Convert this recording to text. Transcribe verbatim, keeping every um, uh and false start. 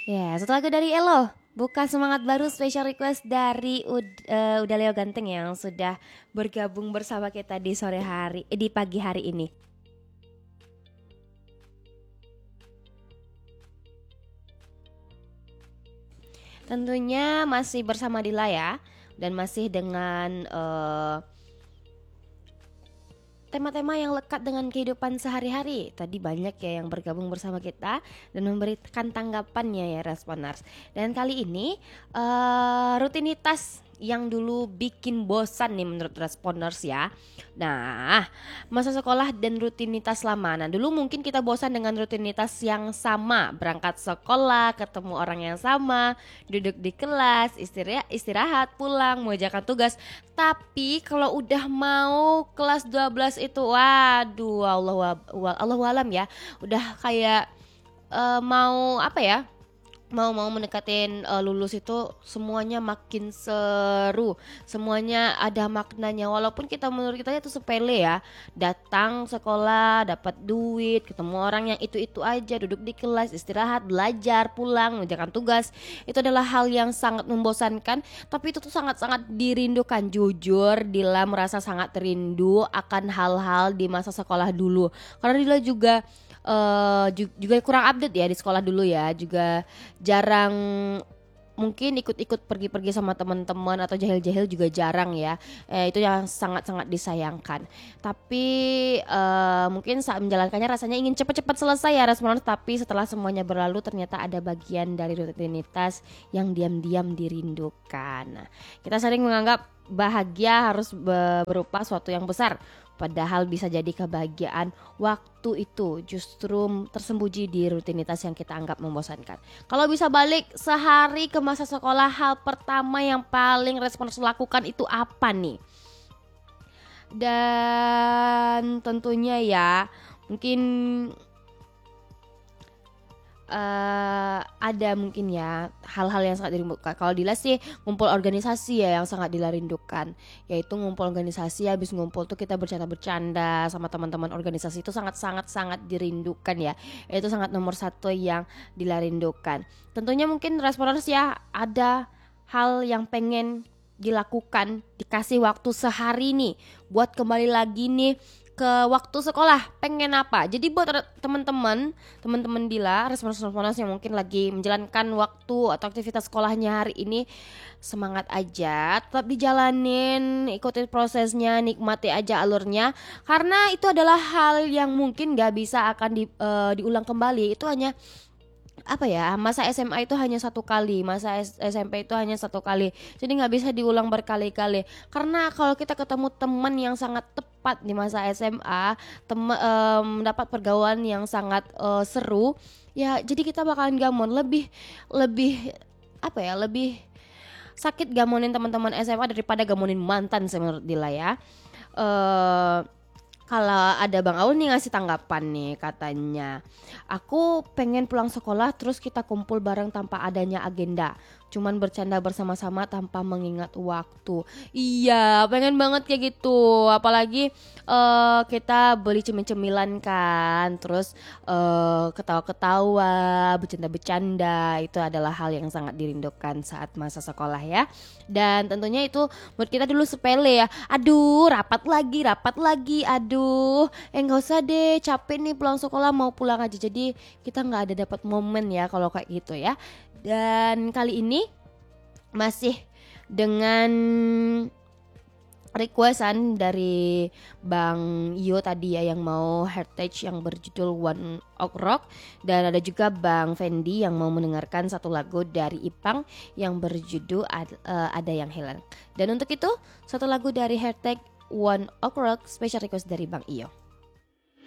Ya, satu lagu dari Elo. Bukan semangat baru special request dari Ud, eh, Uda Leo Ganteng yang sudah bergabung bersama kita di sore hari, eh, di pagi hari ini. Tentunya masih bersama Dila ya, dan masih dengan eh, tema-tema yang lekat dengan kehidupan sehari-hari. Tadi banyak ya yang bergabung bersama kita dan memberikan tanggapannya ya responers. Dan kali ini uh, rutinitas yang dulu bikin bosan nih menurut responers ya. Nah, masa sekolah dan rutinitas lama. Nah, dulu mungkin kita bosan dengan rutinitas yang sama, berangkat sekolah, ketemu orang yang sama, duduk di kelas, istirahat, istirahat, pulang, mengerjakan tugas. Tapi kalau udah mau kelas dua belas itu, waduh, Allah Allah alam ya, udah kayak uh, mau apa ya? mau mau mendekatin uh, lulus itu semuanya makin seru, semuanya ada maknanya walaupun kita menurut kita itu sepele ya, datang sekolah dapat duit, ketemu orang yang itu-itu aja, duduk di kelas, istirahat, belajar, pulang, mengerjakan tugas, itu adalah hal yang sangat membosankan, tapi itu tuh sangat-sangat dirindukan. Jujur Dila merasa sangat rindu akan hal-hal di masa sekolah dulu, karena Dila juga Uh, juga kurang update ya di sekolah dulu ya, juga jarang mungkin ikut-ikut pergi-pergi sama teman-teman atau jahil-jahil juga jarang ya, eh, itu yang sangat-sangat disayangkan. Tapi uh, mungkin saat menjalankannya rasanya ingin cepat-cepat selesai ya respon, tapi setelah semuanya berlalu ternyata ada bagian dari rutinitas yang diam-diam dirindukan. Nah, kita sering menganggap bahagia harus berupa suatu yang besar, padahal bisa jadi kebahagiaan waktu itu justru tersembunyi di rutinitas yang kita anggap membosankan. Kalau bisa balik sehari ke masa sekolah, hal pertama yang paling respons lakukan itu apa nih? Dan tentunya ya mungkin Uh, ada mungkin ya hal-hal yang sangat dirindukan. Kalau Dila sih ngumpul organisasi ya yang sangat Dila rindukan, yaitu ngumpul organisasi. Habis ngumpul tuh kita bercanda-bercanda sama teman-teman organisasi, itu sangat-sangat sangat dirindukan ya. Itu sangat nomor satu yang Dila rindukan. Tentunya mungkin responers ya ada hal yang pengen dilakukan, dikasih waktu sehari nih buat kembali lagi nih ke waktu sekolah, pengen apa? Jadi buat teman-teman, teman-teman Dila, respons-respons yang mungkin lagi menjalankan waktu atau aktivitas sekolahnya hari ini, semangat aja, tetap dijalanin, ikuti prosesnya, nikmati aja alurnya, karena itu adalah hal yang mungkin gak bisa akan di, uh, diulang kembali. Itu hanya apa ya, masa S M A itu hanya satu kali, masa S M P itu hanya satu kali, jadi nggak bisa diulang berkali-kali. Karena kalau kita ketemu teman yang sangat tepat di masa S M A, tem- um, mendapat pergaulan yang sangat uh, seru, ya jadi kita bakalan gamon lebih lebih apa ya, lebih sakit gamonin teman-teman S M A daripada gamonin mantan menurut Dila ya. Uh, Kalau ada Bang Aul nih ngasih tanggapan nih, katanya, aku pengen pulang sekolah terus kita kumpul bareng tanpa adanya agenda, cuman bercanda bersama-sama tanpa mengingat waktu. Iya, pengen banget kayak gitu. Apalagi uh, kita beli cemil-cemilan kan, terus uh, ketawa-ketawa, bercanda-bercanda, itu adalah hal yang sangat dirindukan saat masa sekolah ya. Dan tentunya itu menurut kita dulu sepele ya. Aduh, rapat lagi, rapat lagi. Aduh, eh nggak usah deh, capek nih pulang sekolah, mau pulang aja. Jadi kita nggak ada dapat momen ya kalau kayak gitu ya. Dan kali ini masih dengan requestan dari Bang Iyo tadi ya, yang mau heritage yang berjudul One Ok Rock, dan ada juga Bang Fendi yang mau mendengarkan satu lagu dari Ipang yang berjudul Ad, uh, Ada Yang Hilang. Dan untuk itu satu lagu dari heritage One Ok Rock special request dari Bang Iyo.